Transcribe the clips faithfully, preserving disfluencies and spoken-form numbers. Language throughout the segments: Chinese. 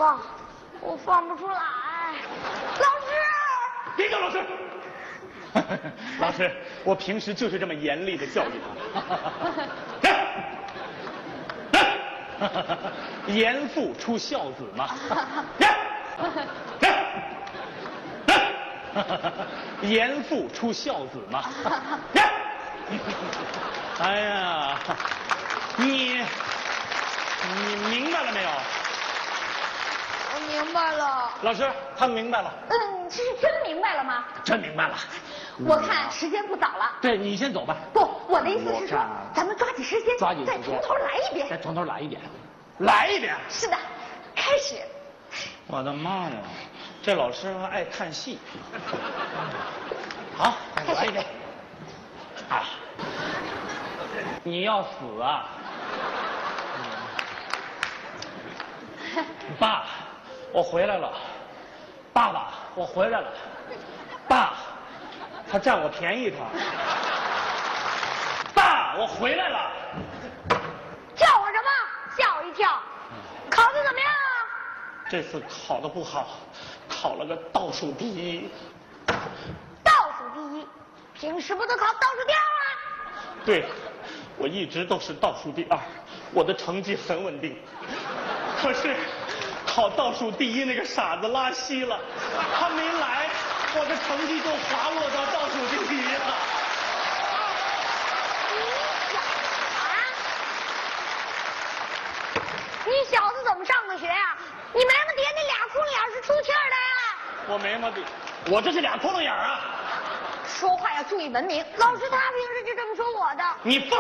放，我放不出来。老师， 别叫老师。老师，我平时就是这么严厉的教育他。严父出孝子嘛。严父出孝子嘛。哎呀，你你明白了没有？ 我明白了。 老师，他明白了。 嗯，这是真明白了吗？ 真明白了。 我看时间不早了。 对，你先走吧。 不，我的意思是说，咱们抓紧时间， 抓紧时间， 再从头来一遍。 再从头来一遍，来一遍。 是的，开始。 我的妈呀，这老师还爱看戏。好，来一遍。啊，你要死啊！爸，我回来了。爸爸，我回来了。爸，他占我便宜他。爸，我回来了。 叫我什么？吓我一跳。考的怎么样啊？ 这次考的不好，考了个倒数第一。 倒数第一？平时不都考倒数第二吗？ 对，我一直都是倒数第二，我的成绩很稳定。可是考倒数第一那个傻子拉稀了，他没来，我的成绩就滑落到倒数第一了。 你小子怎么上的学呀？你眉毛底下那俩窟窿眼是出气儿的呀？ 我眉毛底，我这是俩窟窿眼啊！ 说话要注意文明。老师他平时就这么说我的。 你放！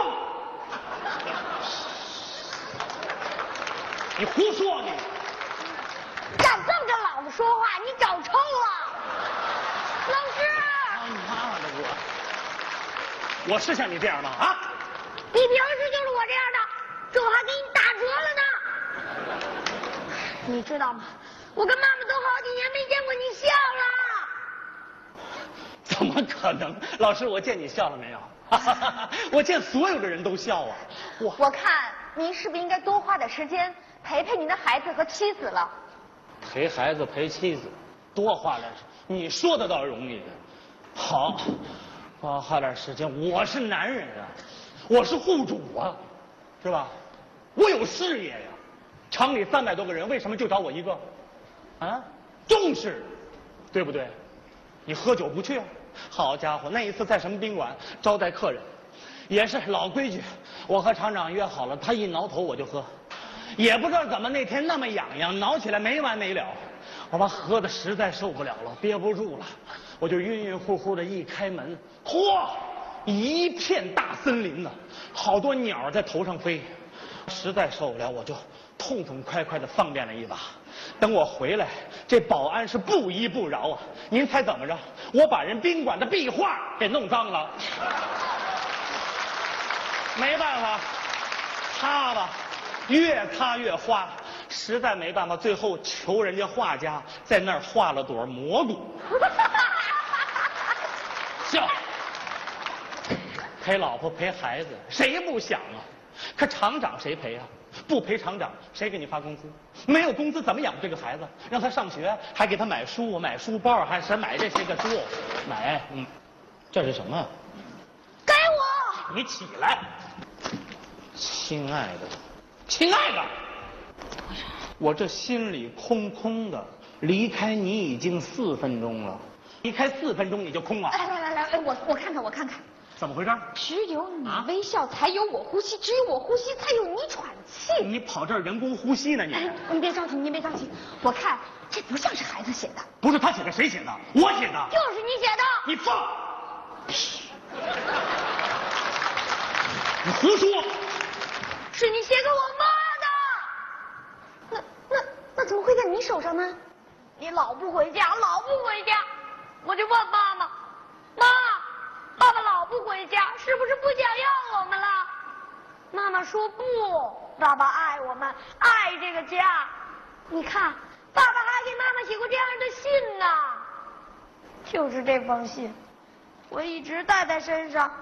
你胡说你！ 敢这么跟老子说话，你找抽了！老师！ 他妈的我！我是像你这样吗？啊！ 你平时就是我这样的，这我还给你打折了呢。你知道吗？我跟妈妈都好几年没见过你笑了。 怎么可能？老师，我见你笑了没有？我见所有的人都笑啊！ 我我看您是不是应该多花点时间陪陪您的孩子和妻子了？ 陪孩子陪妻子，多花点时，你说的倒是容易的。好，多花点时间。我是男人啊，我是户主啊，是吧？我有事业呀。厂里三百多个人，为什么就找我一个？啊，重视，对不对？你喝酒不去啊？好家伙，那一次在什么宾馆招待客人，也是老规矩，我和厂长约好了，他一挠头我就喝，也不知道怎么那天那么痒痒，挠起来没完没了，我把喝的实在受不了了，憋不住了，我就晕晕乎乎的一开门，嚯，一片大森林呢，好多鸟在头上飞，实在受不了，我就痛痛快快的放便了一把。等我回来，这保安是不依不饶啊！您猜怎么着？我把人宾馆的壁画给弄脏了。没办法，擦吧，越擦越花，实在没办法，最后求人家画家在那儿画了朵蘑菇。笑，陪老婆陪孩子，谁不想啊？可厂长谁陪啊？不陪厂长，谁给你发工资？没有工资怎么养这个孩子？让他上学，还给他买书、买书包，还是买这些个书，买，嗯，这是什么？ 给我！ 你起来，亲爱的，亲爱的，我这心里空空的，离开你已经四分钟了，离开四分钟你就空了。 来来来来，我我看看我看看。 怎么回事？ 只有你微笑，才有我呼吸；只有我呼吸，才有你喘气。 你跑这儿人工呼吸呢？你哎，你别着急，你别着急。我看这不像是孩子写的。 不是他写的，谁写的？我写的。 就是你写的。 你放！你胡说！ 是你写给我妈的。那那那怎么会在你手上呢？你老不回家，老不回家，我就问妈妈，妈。爸爸老不回家，是不是不想要我们了？妈妈说不，爸爸爱我们，爱这个家。你看，爸爸还给妈妈写过这样的信呢。就是这封信，我一直带在身上，